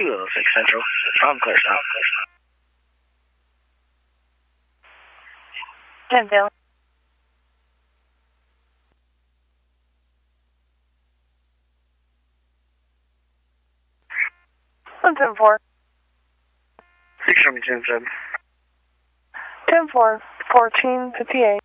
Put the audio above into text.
206 Central. I'm clear stop. 10 Bill. One 10-4. 6 from 10-7. 10-4. 1458.